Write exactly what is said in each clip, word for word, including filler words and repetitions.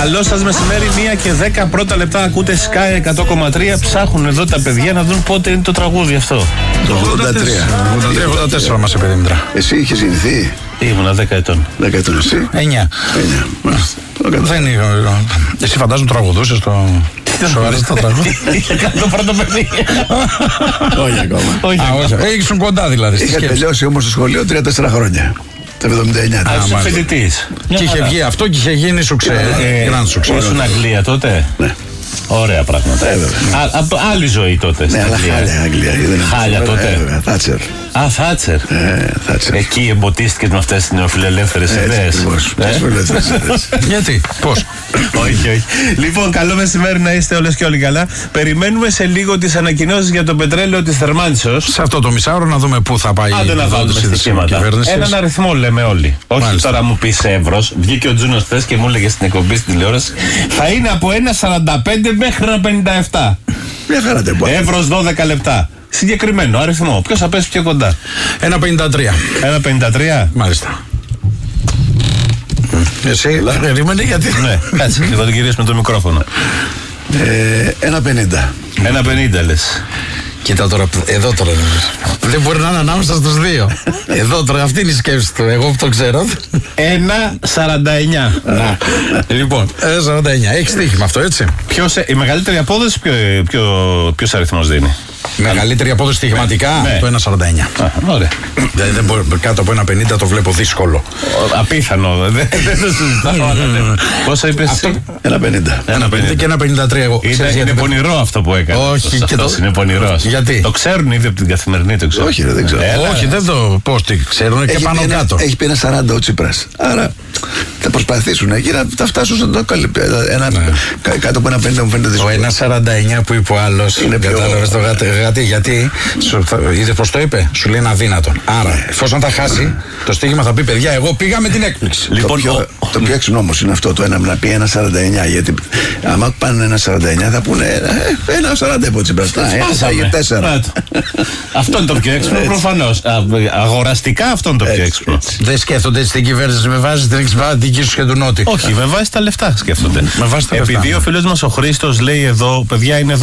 Καλό σας μεσημέρι, μία και δέκα πρώτα λεπτά. Ακούτε Sky εκατό κόμμα τρία. Ψάχνουν εδώ τα παιδιά να δουν πότε είναι το τραγούδι αυτό. Το ογδόντα τρία. ογδόντα τέσσερα μας είπε Δημήτρα. Εσύ είχες γεννηθεί? Ήμουνα δέκα ετών. δέκα ετών εσύ? εννιά. Δεν είναι. Εσύ φαντάζομαι τραγουδούσες το. Σου άρεσε το τραγούδι? Το πρώτο παιδί. Όχι ακόμα. Ήσουν κοντά δηλαδή. Είχα τελειώσει όμως το σχολείο τρία τέσσερα χρόνια. Το εβδομήντα εννιά. Ήσουν φοιτητής. Και είχε βγει αυτό και είχε γίνει σουξέ. Ήσουν Αγγλία τότε? Ναι. Ωραία πράγματα. Άλλη ζωή τότε. Ναι, αλλά χάλια Αγγλία. Χάλια τότε. Θάτσερ. Α, Θάτσερ. Εκεί εμποτίστηκε με αυτές τις νεοφιλελεύθερες ιδέες. Γιατί, πώς? Όχι, όχι. Λοιπόν, καλό μεσημέρι να είστε όλες και όλοι καλά. Περιμένουμε σε λίγο τις ανακοινώσεις για το πετρέλαιο της Θερμάνσος. Σε αυτό το μισάωρο να δούμε πού θα πάει η Άντε να βάλουμε στοιχήματα. Έναν αριθμό λέμε όλοι. Όχι τώρα μου πεις εύρος. Βγήκε ο Τζούνος χθες και μου έλεγε στην εκπομπή στην τηλεόραση. Θα είναι από ένα σαράντα πέντε μέχρι ένα πενήντα επτά. Μια χαρά δεν μπορεί. Εύρος δώδεκα λεπτά. Συγκεκριμένο αριθμό. Ποιος θα πέσει πιο κοντά? ένα πενήντα τρία. ένα πενήντα τρία. Μάλιστα. Εσύ περίμενε γιατί. Ναι, κάτσε και θα την κυρίσουμε το μικρόφωνο. ένα πενήντα. ένα πενήντα λες. Κοίτα τώρα, εδώ τώρα. Δεν μπορεί να είναι ανάμεσα στους δύο. Εδώ τώρα, αυτή είναι η σκέψη του. Εγώ που το ξέρω. ένα σαράντα εννιά. Λοιπόν, ένα σαράντα εννιά. Έχει στοίχημα αυτό, έτσι. Ποιος, η μεγαλύτερη απόδοση ποιο, ποιο, ποιος αριθμός δίνει? Μεγαλύτερη απόδοση στοιχηματικά, ναι. Το ένα σαράντα εννιά. Α, ωραία. Δηλαδή δεν μπορεί, κάτω από ένα πενήντα το βλέπω δύσκολο. Απίθανο. Δεν το συζητάω. Πόσα είπες εσύ? ένα πενήντα. ένα πενήντα και ένα πενήντα τρία εγώ. Είναι, είναι πονηρό αυτό που έκανε. Όχι, και το... είναι πονηρό. Γιατί? Το ξέρουν ήδη από την καθημερινή, το ξέρουν. Όχι, δεν ξέρω. Έλα. Όχι, δεν το. Πώς τι ξέρουν και πάνω ένα, κάτω. Έχει πει ένα σαράντα ο Τσίπρας. Άρα θα προσπαθήσουν εκεί να τα φτάσουν να το καλύπτει. Ένα, ναι. Κάτω από ένα πενήντα μου φαίνεται δύσκολο. Το ένα σαράντα εννιά που είπε ο άλλος. Είναι πιο... Κατάλαβες το γάτι. Γιατί είδες πως το είπε? Σου λέει είναι αδύνατο. Άρα, εφόσον τα χάσει, το στοίχημα θα πει παιδιά, εγώ πήγα με την έκπληξη. Λοιπόν, το πιο, ο... το πιο έξυπνο όμως είναι αυτό το ένα να πει ένα σαράντα εννιά. Γιατί άμα πάνε ένα σαράντα εννιά θα πούνε ένα σαράντα από Τσίπρας. Σπάσαμε τέσσερα. Αυτό είναι το πιο έξυπνο προφανώς. Αγοραστικά αυτό είναι το πιο έξυπνο. Δεν σκέφτονται έτσι την κυβέρνηση με βάση την εξυπηρετική σου και του Νότι. Όχι, με βάση τα λεφτά σκέφτονται. Επειδή ο φίλος μας ο Χρήστος λέει εδώ, παιδιά, είναι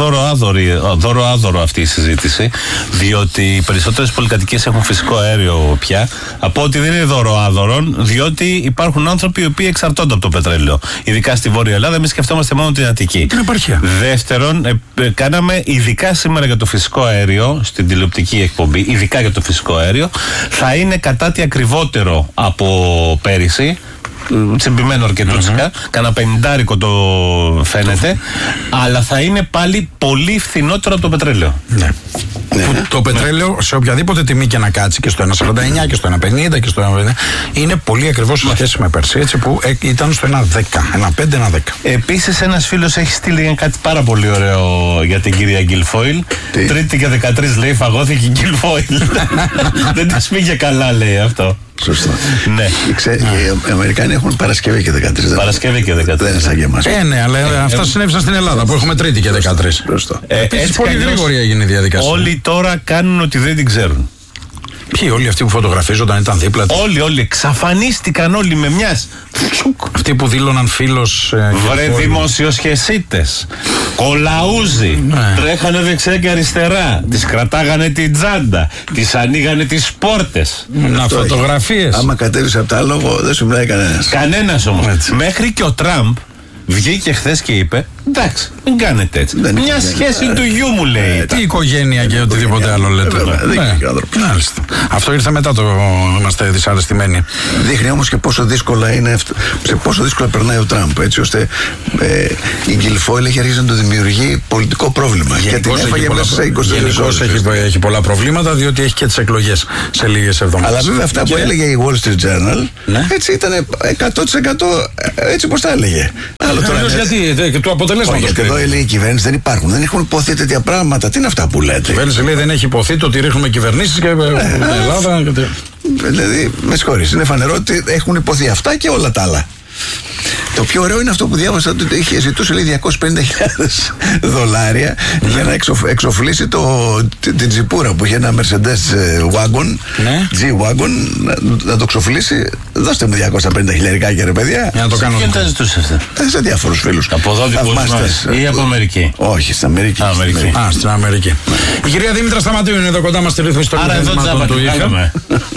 δώρο άδωρο αυτή η συζήτηση, διότι οι περισσότερες πολυκατοικίες έχουν φυσικό αέριο πια. Από ότι δεν είναι δώρο άδωρον, διότι υπάρχουν άνθρωποι οι οποίοι εξαρτώνται από το πετρέλαιο. Ειδικά στη Βόρεια Ελλάδα, εμείς σκεφτόμαστε μόνο την Αττική. Την επαρχία. Δεύτερον, ε, ε, κάναμε ειδικά σήμερα για το φυσικό αέριο, στην τηλεοπτική εκπομπή, ειδικά για το φυσικό αέριο, θα είναι κατά τι ακριβότερο από πέρυσι. Τσιμπημένο αρκετούτσικα, mm-hmm. Κάνα πενηντάρικο το φαίνεται, αλλά θα είναι πάλι πολύ φθηνότερο από το πετρέλαιο. Ναι. Ναι. Που το πετρέλαιο σε οποιαδήποτε τιμή και να κάτσει, και στο ένα σαράντα εννιά και στο ένα πενήντα και στο ένα πενήντα, είναι πολύ ακριβώς σε σχέση με πέρσι, έτσι, που ήταν στο ένα δέκα, ένα πέντε, ένα δέκα. Επίσης ένας φίλος έχει στείλει κάτι πάρα πολύ ωραίο για την κυρία Γκιλφόιλ. Τρίτη και δεκατρείς λέει φαγώθηκε η Γκιλφόιλ. Δεν της πήγε καλά, λέει αυτό. Σωστό. Ναι. Ξέ, οι Αμερικάνοι έχουν Παρασκευή και δεκατρείς. Παρασκευή και δεκατρείς. Δεν είναι σαν και εμάς. Ε, ναι, αλλά ε, αυτά ε, συνέβησαν στην Ελλάδα που έχουμε Τρίτη και δεκατρείς. Σωστό. Ε, Επίσης πολύ γρήγορη έγινε η διαδικασία. Όλοι τώρα κάνουν ότι δεν την ξέρουν. Ποιοι, όλοι αυτοί που φωτογραφίζονταν ήταν δίπλα του? Όλοι, όλοι. Εξαφανίστηκαν όλοι με μιας. Αυτοί που δήλωναν φίλος. Ε, Βρε δημοσιοσχεσίτες. Κολαούζοι. Ναι. Τρέχανε δεξιά και αριστερά. Τις κρατάγανε την τσάντα. Τις ανοίγανε τις πόρτες. Να φωτογραφίες. Άμα κατέβεις από τα άλογο δεν σου μιλάει κανένας. Κανένας όμως. Έτσι. Μέχρι και ο Τραμπ βγήκε χθες και είπε: εντάξει, μην κάνετε έτσι. Δεν Μια σχέση του γιού μου λέει. Ε, τι οικογένεια και οτιδήποτε άλλο λέτε. Μάλιστα. Αυτό ήρθε μετά το είμαστε δυσαρεστημένοι. Δείχνει όμως και πόσο δύσκολα είναι, σε πόσο δύσκολα περνάει ο Τραμπ. Έτσι ώστε ε, η Γκιλφόιλ έχει αρχίσει να το δημιουργεί πολιτικό πρόβλημα. Γιατί έφαγε μέσα σε είκοσι ώρες. Έχει, έχει πολλά προβλήματα, διότι έχει και τις εκλογές σε λίγες εβδομάδες. Αλλά βέβαια αυτά που έλεγε η Wall Street Journal, ναι, έτσι ήταν εκατό τοις εκατό έτσι όπως τα έλεγε. Άλλο τώρα. Γιατί και του αποτελέσματος. Γιατί εδώ λέει η κυβέρνηση δεν υπάρχουν, δεν έχουν υποθεί τέτοια πράγματα. Τι είναι αυτά που λέτε? Η κυβέρνηση λέει δεν έχει υποθεί το ότι ρίχνουμε κυβερνήσεις και την Ελλάδα. Δηλαδή, με συγχωρείς, είναι φανερό ότι έχουν υποθεί αυτά και όλα τα άλλα. Το πιο ωραίο είναι αυτό που διάβασα, ότι είχε ζητούσε λέει διακόσιες πενήντα χιλιάδες δολάρια ναι. για να εξοφ, εξοφλήσει το, την τσιπούρα που είχε ένα Mercedes Wagon, ναι. G-Wagon, να, να το εξοφλήσει. Δώστε μου διακόσια πενήντα χιλιαρικάκια ρε παιδιά. Για να το κάνω. Και τα ζητούσε αυτά. Σε διάφορους φίλους. Από εδώ δικούς ή από Αμερική? Όχι, στην Αμερική. Α, Αμερική. Α, στην Αμερική. Η κυρία Δήμητρα Σταματίου είναι εδώ κοντά μας στη ρύθμιση των μηνυμάτων του ΙΦΕ.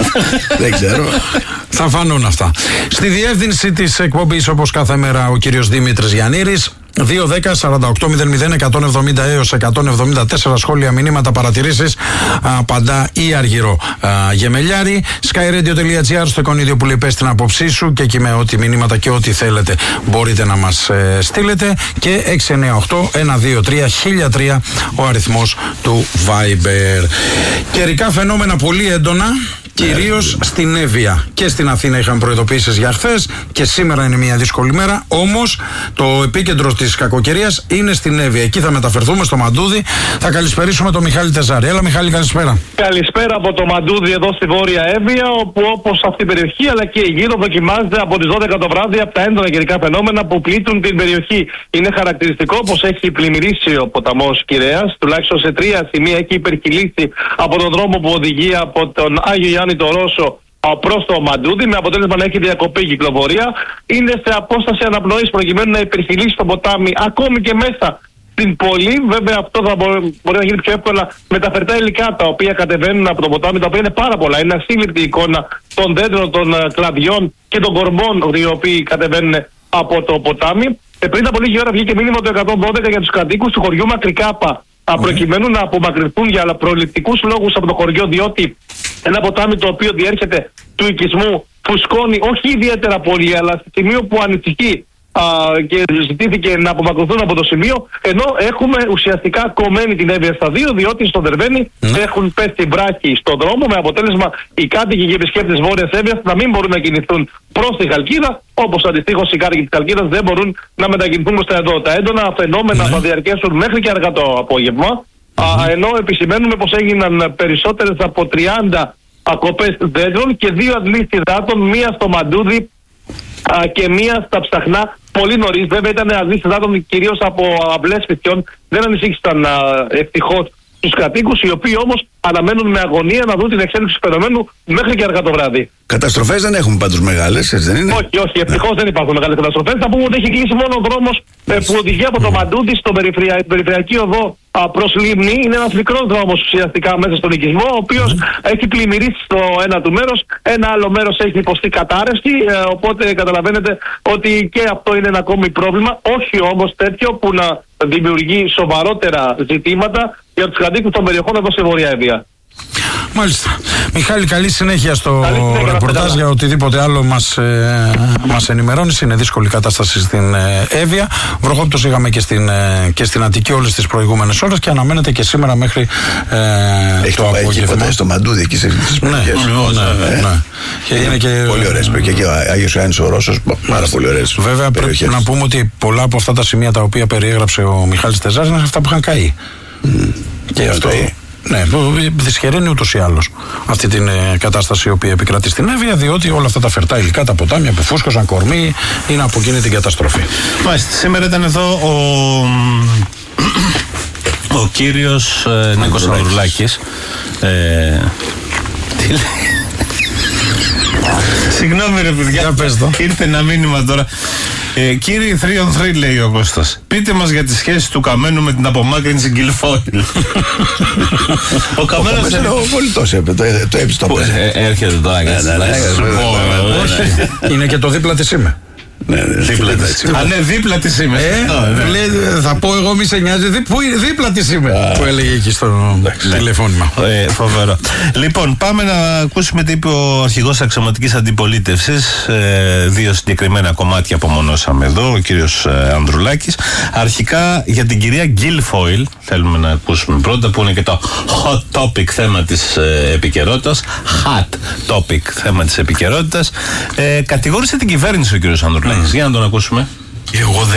Δεν ξέρω. Θα φανούν αυτά. Στη διεύθυνση της εκπομπής, όπως κάθε μέρα, ο κύριος Δημήτρης Γιαννήρης. δύο δέκα σαράντα οκτώ μηδέν μηδέν εκατόν εβδομήντα έως εκατόν εβδομήντα τέσσερα σχόλια, μηνύματα, παρατηρήσεις. Απαντά η Αργυρό α, Γεμελιάρη. skyradio.gr στο εικονίδιο που λέει πες την άποψή σου, και εκεί με ό,τι μηνύματα και ό,τι θέλετε μπορείτε να μας ε, στείλετε. Και έξι εννιά οκτώ ένα δύο τρία χίλια τρία ο αριθμός του Viber. Καιρικά φαινόμενα πολύ έντονα. Κυρίως στην Εύβοια και στην Αθήνα είχαν προειδοποιήσεις για χθες, και σήμερα είναι μια δύσκολη μέρα. Όμως το επίκεντρο της κακοκαιρίας είναι στην Εύβοια. Εκεί θα μεταφερθούμε στο Μαντούδι. Θα καλησπερίσουμε τον Μιχάλη Τεζάρη. Έλα Μιχάλη, καλησπέρα. Καλησπέρα από το Μαντούδι εδώ στη Βόρεια Εύβοια, όπου όπως αυτή η περιοχή αλλά και γύρω δοκιμάζεται από τις δώδεκα το βράδυ από τα έντονα καιρικά φαινόμενα που πλήττουν την περιοχή. Είναι χαρακτηριστικό πως έχει πλημμυρίσει ο ποταμός Κυραιάς, τουλάχιστον σε τρία σημεία έχει υπερκυλήσει από τον δρόμο που οδηγεί από τον Άγιο Γιάννη το Ρώσο προς το Μαντούδι, με αποτέλεσμα να έχει διακοπεί η κυκλοφορία. Είναι σε απόσταση αναπνοής προκειμένου να υπερχειλήσει το ποτάμι ακόμη και μέσα στην πόλη. Βέβαια αυτό θα μπορεί, μπορεί να γίνει πιο εύκολα με τα φερτά υλικά τα οποία κατεβαίνουν από το ποτάμι, τα οποία είναι πάρα πολλά. Είναι ασύλληπτη εικόνα των δέντρων, των κλαδιών και των κορμών οι οποίοι κατεβαίνουν από το ποτάμι. Ε, πριν από λίγη ώρα βγήκε μήνυμα το εκατόν δώδεκα για τους κατοίκους του χωριού Μακρικάπα, mm. προκειμένου να απομακρυνθούν για προληπτικούς λόγους από το χωριό, διότι ένα ποτάμι το οποίο διέρχεται του οικισμού φουσκώνει όχι ιδιαίτερα πολύ, αλλά σε σημείο που ανησυχεί α, και ζητήθηκε να απομακρυνθούν από το σημείο, ενώ έχουμε ουσιαστικά κομμένη την Εύβοια στα δύο, διότι στον Δερβαίνη mm. έχουν πέσει βράχοι στον δρόμο, με αποτέλεσμα οι κάτοικοι και οι επισκέπτες Βόρειας Εύβοιας να μην μπορούν να κινηθούν προς τη Χαλκίδα, όπως αντιστοίχως οι κάτοικοι της Χαλκίδας δεν μπορούν να μετακινηθούν προς τα εδώ. Τα έντονα φαινόμενα mm. θα διαρκέσουν μέχρι και αργά το απόγευμα. Mm-hmm. Α, ενώ επισημαίνουμε πως έγιναν περισσότερες από τριάντα ακοπές δέντρων και δύο αντλήσεις υδάτων, μία στο Μαντούδι α, και μία στα Ψαχνά πολύ νωρίς. Βέβαια ήταν αντλήσεις υδάτων κυρίως από αυλές φυτιών, δεν ανησύχησαν ευτυχώς τους κατοίκους, οι οποίοι όμως αναμένουν με αγωνία να δουν την εξέλιξη του φαινομένου μέχρι και αργά το βράδυ. Καταστροφές δεν έχουμε πάντως μεγάλες, έτσι δεν είναι? Όχι, όχι, ευτυχώς δεν υπάρχουν μεγάλες καταστροφές. Θα πούμε ότι έχει κλείσει μόνο ο δρόμος ε, που οδηγεί από το Μαντούδι στο περιφερεια, περιφερειακή οδό α, προς Λίμνη. Είναι ένας μικρός δρόμος ουσιαστικά μέσα στον οικισμό, ο οποίος mm. έχει πλημμυρίσει στο ένα του μέρος, ένα άλλο μέρος έχει υποστεί κατάρρευση, ε, οπότε καταλαβαίνετε ότι και αυτό είναι ένα ακόμη πρόβλημα, όχι όμως τέτοιο που να δημιουργεί σοβαρότερα ζητήματα για τους κατοίκους των περιοχών εδώ στη Βόρεια Εύβοια. Μάλιστα. Μιχάλη, καλή συνέχεια στο καλή συνέχεια, ρεπορτάζ. Για οτιδήποτε άλλο μας, ε, μας ενημερώνεις. Είναι δύσκολη κατάσταση στην ε, Εύβοια. Βροχόπτωση είχαμε και στην, ε, και στην Αττική όλες τις προηγούμενες ώρες και αναμένεται και σήμερα μέχρι ε, έχει το απόγευμα. Έχει στο Μαντούδι εκεί σε αυτές τις περιοχές. Ναι, ναι, ναι. Και είναι και, πολύ ωραίες περιοχές. Και ο Άγιος Ιωάννης ο Ρώσος, πάρα πολύ ωραίες. Βέβαια περιοχές. Πρέπει να πούμε ότι πολλά από αυτά τα σημεία τα οποία περιέγραψε ο Μιχάλης Τεζάρης είναι αυτά που είχαν καεί. Mm. Και yeah, αυτό... Okay. Ναι, δυσχεραίνει ούτως ή άλλως αυτή την ε, κατάσταση η οποία επικρατεί στην Εύβοια, διότι όλα αυτά τα φερτά υλικά, τα ποτάμια που φούσκωσαν, κορμί, είναι από εκείνη την καταστροφή. Μάλιστα, σήμερα ήταν εδώ ο, ο κύριος ε, Νίκος Ανδρουλάκης. Ε, τι λέει? Συγγνώμη ρε παιδιά, ήρθε ένα μήνυμα τώρα. Ε, κύριε τρία on τρία, λέει ο Κώστας, πείτε μας για τη σχέση του Καμένου με την απομάκρυνση Γκυλφόιλ. Ο Καμένος είναι ο πολιτός, το έψη το πέσει. Έρχεται τώρα. Είναι και το δίπλα της είμαι. Ναι, δίπλα της είμαι. Α, ναι, δίπλα της είμαι. Θα πω εγώ, μη σε νοιάζει, δίπλα της είμαι. Που έλεγε εκεί στο τηλεφώνημα. Φοβερό. Λοιπόν, πάμε να ακούσουμε τι είπε ο αρχηγός αξιωματικής αντιπολίτευσης. Δύο συγκεκριμένα κομμάτια απομονώσαμε εδώ, ο κύριος Ανδρουλάκης. Αρχικά για την κυρία Γκυλφόιλ θέλουμε να ακούσουμε πρώτα, που είναι και το hot topic θέμα της επικαιρότητας. Hot topic θέμα της επικαιρότητας. Κατηγόρησε την κυβέρνηση ο κύριος Ανδρουλάκης. Για να τον ακούσουμε. Εγώ